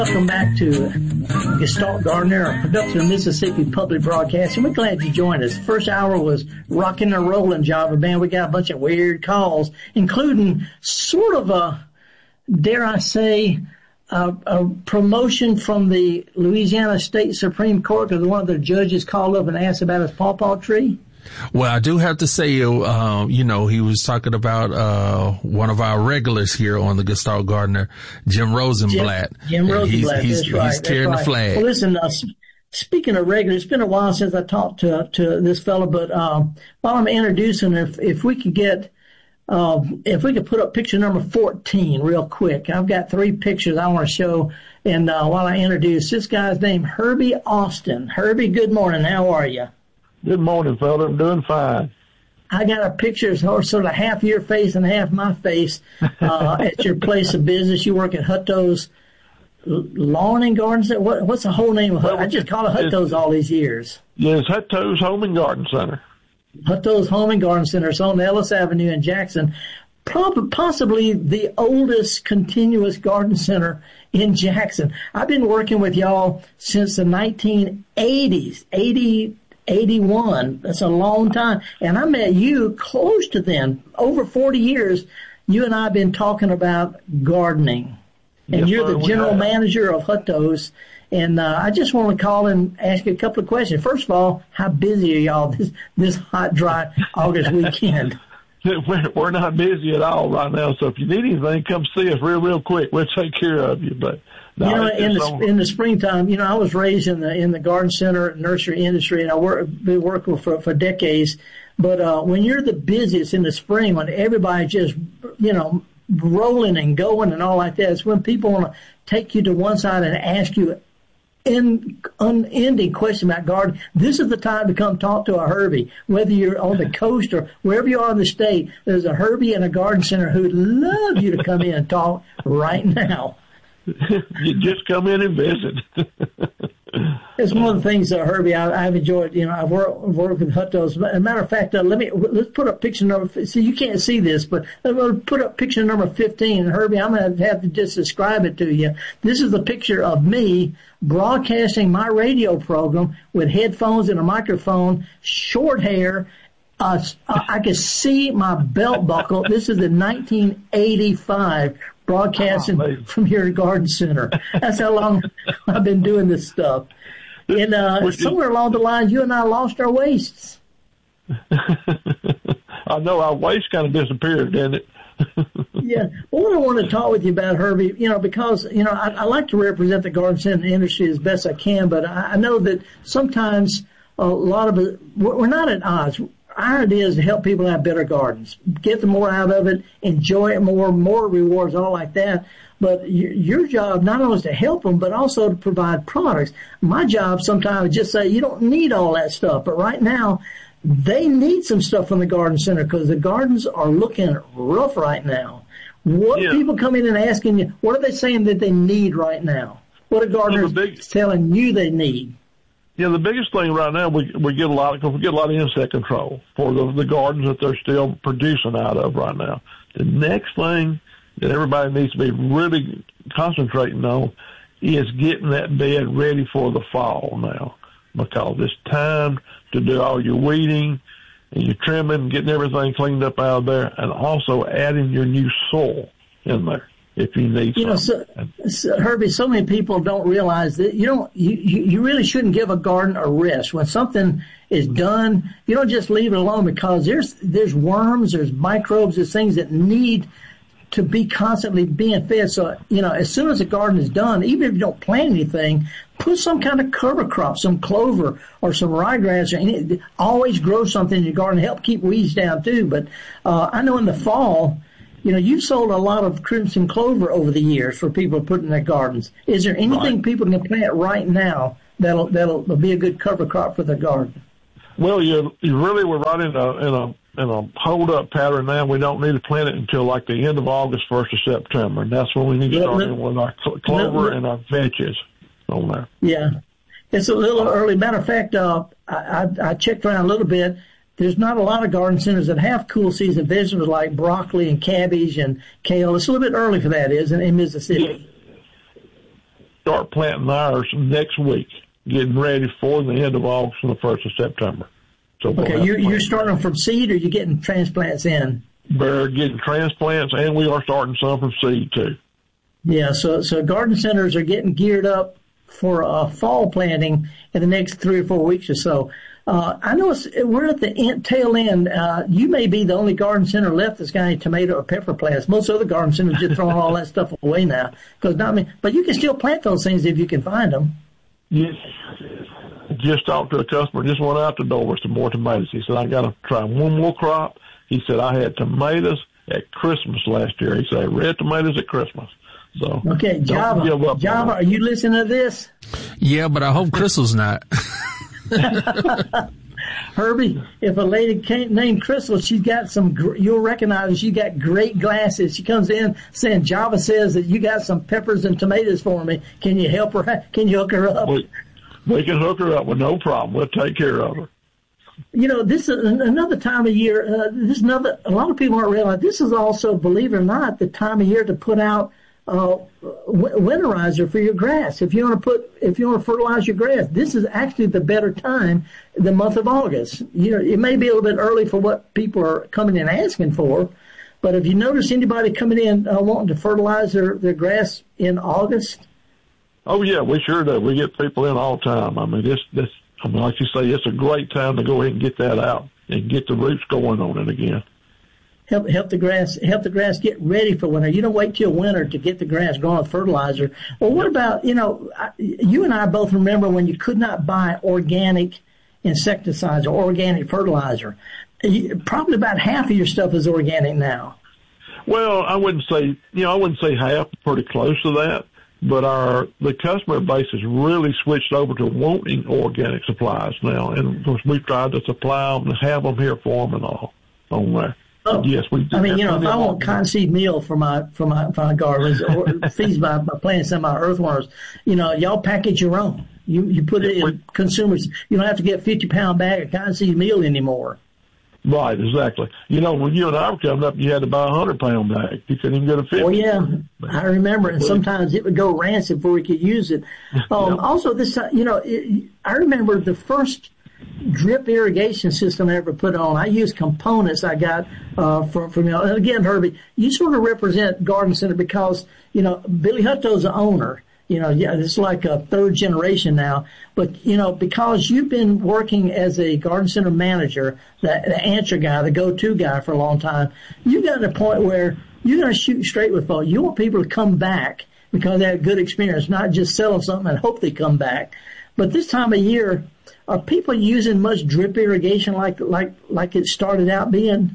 Welcome back to Gestalt Gardener, a production of Mississippi Public Broadcasting. We're glad you joined us. First hour was rocking and rolling, Java Band. We got a bunch of weird calls, including sort of a, dare I say, a promotion from the Louisiana State Supreme Court because one of the judges called up and asked about his pawpaw tree. Well, I do have to say, he was talking about one of our regulars here on the Gestalt Gardener, Jim Rosenblatt. Jim Rosenblatt, he's carrying the flag. Well, listen, speaking of regulars, it's been a while since I talked to this fellow, but while I'm introducing, if we could put up picture number 14 real quick. I've got 3 pictures I want to show, and while I introduce, this guy's named Herbie Austin. Herbie, good morning. How are you? Good morning, fella. I'm doing fine. I got a picture, sort of half your face and half my face, at your place of business. You work at Hutto's Lawn and Garden Center. What's the whole name of it? I just call it Hutto's all these years. Yes, Hutto's Home and Garden Center. Hutto's Home and Garden Center. It's on Ellis Avenue in Jackson. Possibly the oldest continuous garden center in Jackson. I've been working with y'all since the 1980s, 81. That's a long time. And I met you close to then. Over 40 years, you and I have been talking about gardening. And you're the general manager of Hutto's. And I just want to call and ask you a couple of questions. First of all, how busy are y'all this hot, dry August weekend? We're not busy at all right now. So if you need anything, come see us real quick. We'll take care of you. But no, in the springtime, I was raised in the garden center nursery industry, and been working for decades. But when you're the busiest in the spring, when everybody's just rolling and going and all like that, it's when people want to take you to one side and ask you unending question about gardening. This is the time to come talk to a Herbie. Whether you're on the coast or wherever you are in the state, there's a Herbie in a garden center who'd love you to come in and talk right now. You just come in and visit. It's one of the things, Herbie, I've enjoyed. I've worked with Hutto's. As a matter of fact, let's put up picture number. See, you can't see this, but let's put up picture number 15. And Herbie, I'm going to have to just describe it to you. This is the picture of me broadcasting my radio program with headphones and a microphone, short hair. I can see my belt buckle. This is in 1985. Broadcasting from your garden center. That's how long I've been doing this stuff. And somewhere along the line, you and I lost our waists. I know our waist kind of disappeared, didn't it? Yeah. Well, what I want to talk with you about, Herbie, because, I like to represent the garden center industry as best I can, but I know that sometimes a lot of it, we're not at odds. Our idea is to help people have better gardens, get them more out of it, enjoy it more rewards, all like that. But your job not only is to help them, but also to provide products. My job sometimes is just say, you don't need all that stuff. But right now, they need some stuff from the garden center because the gardens are looking rough right now. What people come in and asking you, what are they saying that they need right now? What are gardeners telling you they need? Yeah, the biggest thing right now, we get a lot of insect control for the gardens that they're still producing out of right now. The next thing that everybody needs to be really concentrating on is getting that bed ready for the fall now, because it's time to do all your weeding and your trimming, getting everything cleaned up out of there, and also adding your new soil in there. If you need Herbie, so many people don't realize that you really shouldn't give a garden a rest. When something is done, you don't just leave it alone, because there's worms, there's microbes, there's things that need to be constantly being fed. So, as soon as the garden is done, even if you don't plant anything, put some kind of cover crop, some clover or some ryegrass, or always grow something in your garden to help keep weeds down too. But I know in the fall, you've sold a lot of crimson clover over the years for people to put in their gardens. Is there anything people can plant right now that'll be a good cover crop for their garden? Well, you really were right in a hold up pattern now. We don't need to plant it until like the end of August, 1st of September, and that's when we need to start in with our clover and our veggies on there. Yeah, it's a little early. Matter of fact, I checked around a little bit. There's not a lot of garden centers that have cool season vegetables like broccoli and cabbage and kale. It's a little bit early for that, isn't it, in Mississippi? start planting ours next week, getting ready for the end of August and the 1st of September. So okay, you're starting from seed, or you're getting transplants in? We're getting transplants, and we are starting some from seed too. Yeah, so garden centers are getting geared up for fall planting in the next 3 or 4 weeks or so. I know we're at the tail end. You may be the only garden center left that's got any tomato or pepper plants. Most other garden centers just throwing all that stuff away now. But you can still plant those things if you can find them. Yes. Just talked to a customer, just went out the door with some more tomatoes. He said, I got to try one more crop. He said, I had tomatoes at Christmas last year. He said, red tomatoes at Christmas. So okay, Java, are you listening to this? Yeah, but I hope Crystal's not. Herbie, if a lady named Crystal, she's got you'll recognize her. She's got great glasses. She comes in saying, Java says that you got some peppers and tomatoes for me. Can you help her? Can you hook her up? We can hook her up with no problem. We'll take care of her. You know, this is another time of year. A lot of people aren't realize this is also, believe it or not, the time of year to put out winterizer for your grass. If you want to fertilize your grass, this is actually the better time, the month of August. You know, it may be a little bit early for what people are coming in asking for, but if you notice anybody coming in wanting to fertilize their grass in August. Oh yeah, we sure do. We get people in all the time. I mean, like you say, it's a great time to go ahead and get that out and get the roots going on it again. Help the grass get ready for winter. You don't wait till winter to get the grass growing with fertilizer. Well, what about, you and I both remember when you could not buy organic insecticides or organic fertilizer. Probably about half of your stuff is organic now. Well, I wouldn't say half, pretty close to that. But the customer base has really switched over to wanting organic supplies now. And of course, we've tried to supply them and have them here for them and all on there. Oh, yes, we do. I mean, if I want cottonseed meal for my gardens or feeds my plants and my earthworms, y'all package your own. You put it in consumers. You don't have to get a 50-pound bag of cottonseed meal anymore. Right, exactly. When you and I were coming up, you had to buy a 100-pound bag. You couldn't even get a 50. Oh, yeah. I remember. And sometimes it would go rancid before we could use it. Also, this time, I remember the first drip irrigation system I ever put on. I used components I got from and again, Herbie, you sort of represent Garden Center because, Billy Hutto's the owner. It's like a third generation now. But, because you've been working as a garden center manager, the answer guy, the go-to guy for a long time, you got to a point where you're going to shoot straight with folks. You want people to come back because they had a good experience, not just sell them something and hope they come back. But this time of year, are people using much drip irrigation like it started out being?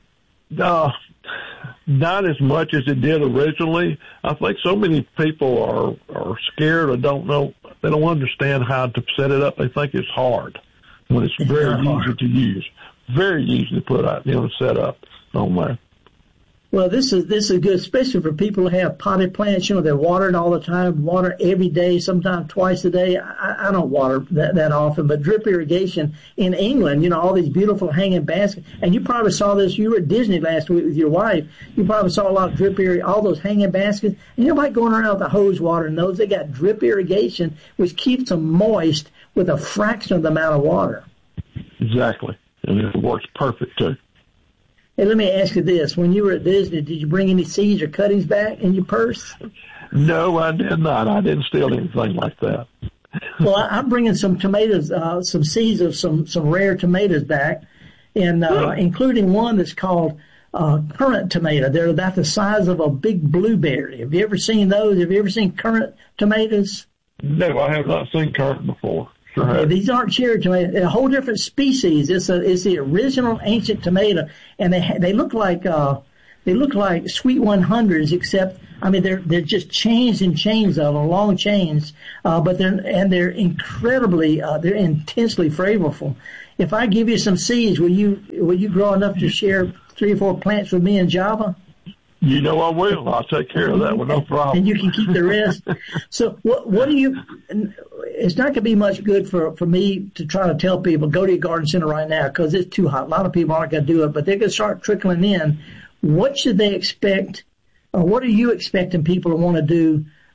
Not as much as it did originally. I think so many people are scared or don't know. They don't understand how to set it up. They think it's hard when it's very easy to use, very easy to put out, set up on there. Well, this is good, especially for people who have potted plants. They're watering all the time, water every day, sometimes twice a day. I don't water that often, but drip irrigation in England, all these beautiful hanging baskets. And you probably saw this. You were at Disney last week with your wife. You probably saw a lot of drip irrigation, all those hanging baskets. And nobody going around with the hose watering those. They got drip irrigation, which keeps them moist with a fraction of the amount of water. Exactly. And it works perfect, too. Hey, let me ask you this. When you were at Disney, did you bring any seeds or cuttings back in your purse? No, I did not. I didn't steal anything like that. Well, I'm bringing some tomatoes, some seeds of some rare tomatoes back, and including one that's called currant tomato. They're about the size of a big blueberry. Have you ever seen those? Have you ever seen currant tomatoes? No, I have not seen currant before. Okay, these aren't cherry tomatoes. They're a whole different species. It's the original ancient tomato, and they look like sweet 100s, except they're just chains and chains of them, long chains, but they're incredibly they're intensely flavorful. If I give you some seeds, will you grow enough to share 3 or 4 plants with me in Java? I will. I'll take care of that with no problem. And you can keep the rest. So what do you, it's not going to be much good for me to try to tell people, go to your garden center right now because it's too hot. A lot of people aren't going to do it, but they're going to start trickling in. What should they expect, or what are you expecting people to want to do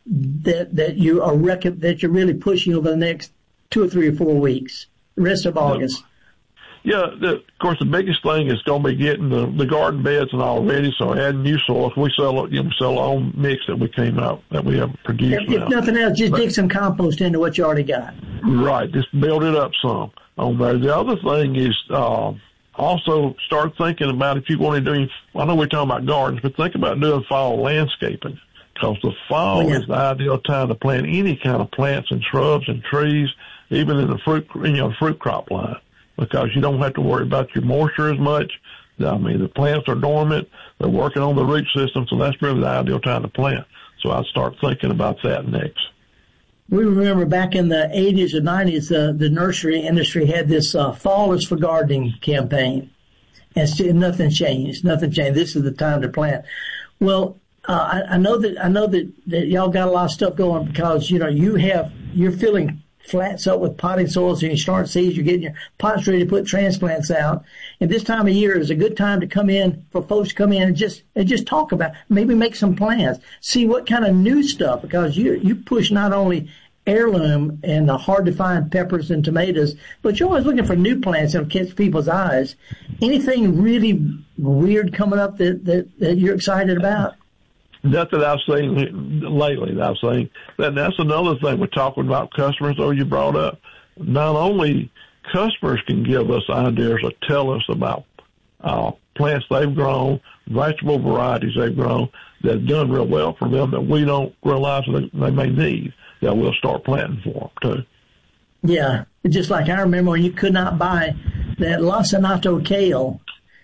that you are that you're really pushing over the next 2 or 3 or 4 weeks, the rest of August? Yeah, of course, the biggest thing is going to be getting the garden beds and all ready. So adding new soil. We sell our own mix that we came out that we have produced. If nothing else, just dig some compost into what you already got. Right, just build it up some on there. The other thing is also start thinking about if you want to do. I know we're talking about gardens, but think about doing fall landscaping, because the fall is the ideal time to plant any kind of plants and shrubs and trees, even in the fruit crop line, because you don't have to worry about your moisture as much. I mean, the plants are dormant; they're working on the root system, so that's really the ideal time to plant. So I'd start thinking about that next. We remember back in the 80s or 90s, the nursery industry had this Fall is for Gardening campaign. And still nothing changed. This is the time to plant. Well, I know that y'all got a lot of stuff going, because, you're filling flats up with potting soil, so you start seeds, you're getting your pots ready to put transplants out. And this time of year is a good time to come in, for folks to come in and just talk about, maybe make some plans, see what kind of new stuff, because you push not only heirloom and hard to find peppers and tomatoes, but you're always looking for new plants that'll catch people's eyes. Anything really weird coming up that you're excited about? Nothing I've seen lately. That's another thing we're talking about customers, though, you brought up. Not only customers can give us ideas or tell us about plants they've grown, vegetable varieties they've grown that have done real well for them that we don't realize that they may need, that we'll start planting for them, too. Yeah, just like I remember when you could not buy that Lacinato kale.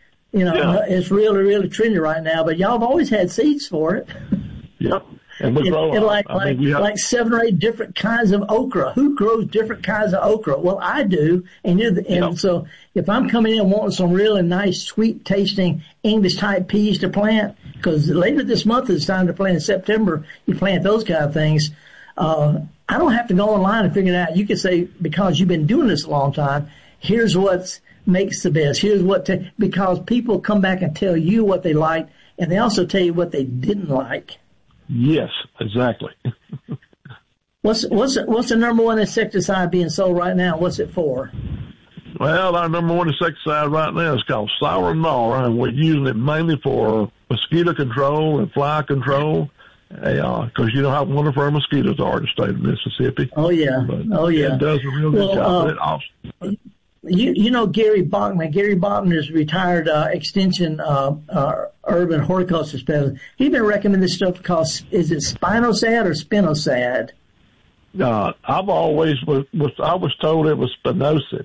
It's really, really trendy right now, but y'all have always had seeds for it. Yep. And we grow like 7 or 8 different kinds of okra. Who grows different kinds of okra? Well, I do. So if I'm coming in wanting some really nice, sweet tasting English type peas to plant, because later this month it's time to plant in September, you plant those kind of things. I don't have to go online and figure it out. You can say, because you've been doing this a long time, here's what makes the best. Here's because people come back and tell you what they like, and they also tell you what they didn't like. Yes, exactly. What's the number one insecticide being sold right now? What's it for? Well, our number one insecticide right now is called Sour Gnar, and we're using it mainly for mosquito control and fly control. Because you know how wonderful our mosquitoes are in the state of Mississippi. Oh yeah, It does a real good job. You know Gary Bachman. Gary Bachman is retired extension urban horticulture specialist. He's been recommending this stuff called, is it Spinosad or Spinosad? I've always I was told it was Spinosad.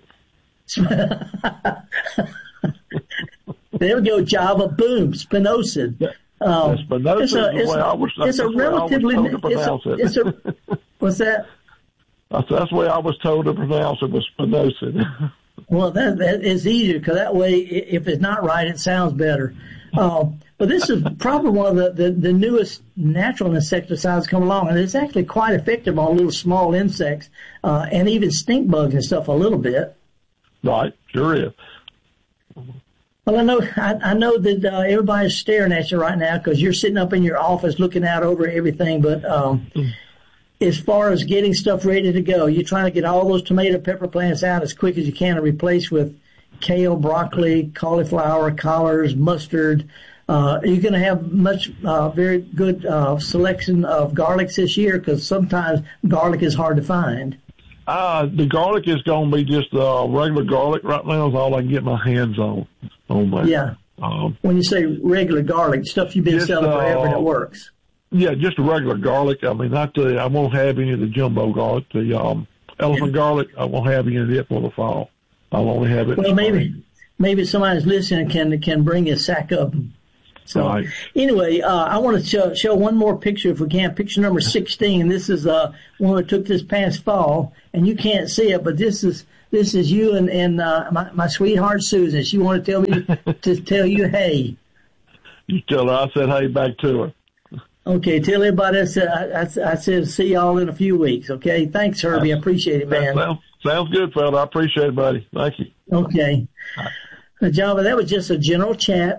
There we go, Java. Boom, Spinosad. It's a relatively. What's that? That's the way I was told to pronounce it, was Spinosad. Well, that is easier, because that way, if it's not right, it sounds better. But this is probably one of the newest natural insecticides come along, and it's actually quite effective on little small insects and even stink bugs and stuff a little bit. Right, sure is. Well, I know that everybody's staring at you right now because you're sitting up in your office looking out over everything. But as far as getting stuff ready to go, you're trying to get all those tomato pepper plants out as quick as you can and replace with kale, broccoli, cauliflower, collards, mustard. Are you going to have much very good selection of garlics this year? Because sometimes garlic is hard to find. The garlic is going to be just regular garlic right now is all I can get my hands on that. Yeah. When you say regular garlic, stuff you've been selling forever and it works. Yeah, just a regular garlic. I mean, I won't have any of the jumbo garlic. The elephant garlic, I won't have any of it for the fall. I'll only have it. Well, maybe somebody's listening can bring a sack of them. So right. Anyway, I want to show one more picture if we can. Picture number 16. This is one we took this past fall, and you can't see it, but this is you and my sweetheart Susan. She wanted to tell me to tell you hey. You tell her I said hey back to her. Okay, tell everybody I said see y'all in a few weeks. Okay, thanks Herbie, I appreciate it, man. Sounds good, fella. I appreciate it, buddy. Thank you. Okay, Java, that was just a general chat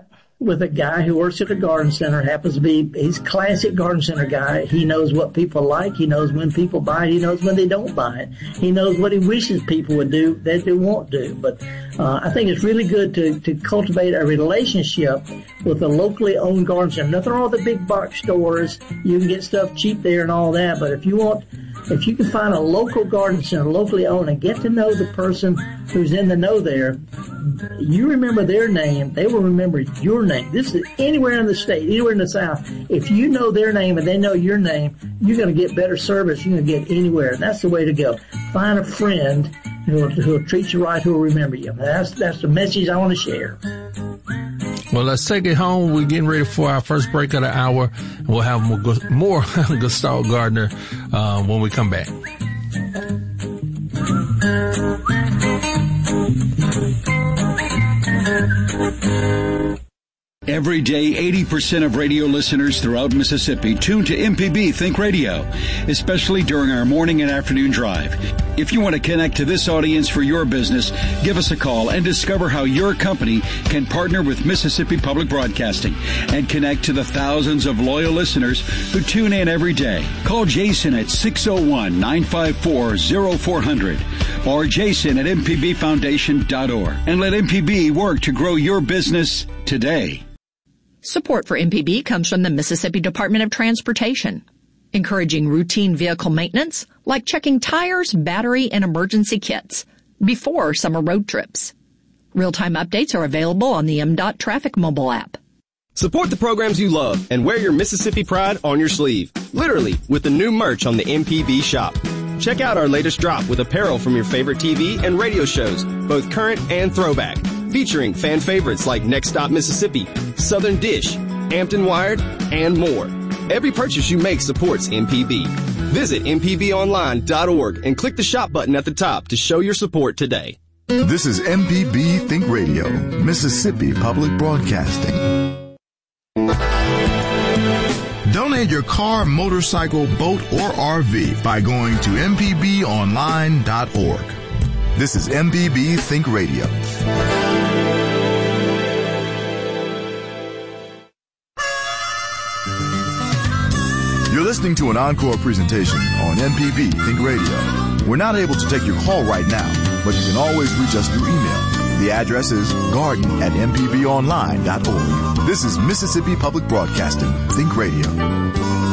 with a guy who works at a garden center, happens to be, he's a classic garden center guy. He knows what people like. He knows when people buy it. He knows when they don't buy it. He knows what he wishes people would do that they won't do. But I think it's really good to cultivate a relationship with a locally owned garden center. Nothing wrong with the big box stores. You can get stuff cheap there and all that. But if you can find a local garden center, locally owned, and get to know the person who's in the know there, you remember their name, they will remember your name. This is anywhere in the state, anywhere in the South. If you know their name and they know your name, you're going to get better service. You're going to get anywhere. That's the way to go. Find a friend who'll treat you right, who'll remember you. That's the message I want to share. Well, let's take it home. We're getting ready for our first break of the hour. We'll have more Gestalt Gardener when we come back. Every day, 80% of radio listeners throughout Mississippi tune to MPB Think Radio, especially during our morning and afternoon drive. If you want to connect to this audience for your business, give us a call and discover how your company can partner with Mississippi Public Broadcasting and connect to the thousands of loyal listeners who tune in every day. Call Jason at 601-954-0400 or Jason at mpbfoundation.org and let MPB work to grow your business today. Support for MPB comes from the Mississippi Department of Transportation, encouraging routine vehicle maintenance like checking tires, battery, and emergency kits before summer road trips. Real-time updates are available on the MDOT Traffic mobile app. Support the programs you love and wear your Mississippi pride on your sleeve, literally, with the new merch on the MPB shop. Check out our latest drop with apparel from your favorite TV and radio shows, both current and throwback, featuring fan favorites like Next Stop Mississippi, Southern Dish, Hampton Wired, and more. Every purchase you make supports MPB. Visit mpbonline.org and click the shop button at the top to show your support today. This is MPB Think Radio, Mississippi Public Broadcasting. Donate your car, motorcycle, boat, or RV by going to mpbonline.org. This is MPB Think Radio. You're listening to an encore presentation on MPB Think Radio. We're not able to take your call right now, but you can always reach us through email. The address is garden@mpbonline.org. This is Mississippi Public Broadcasting Think Radio.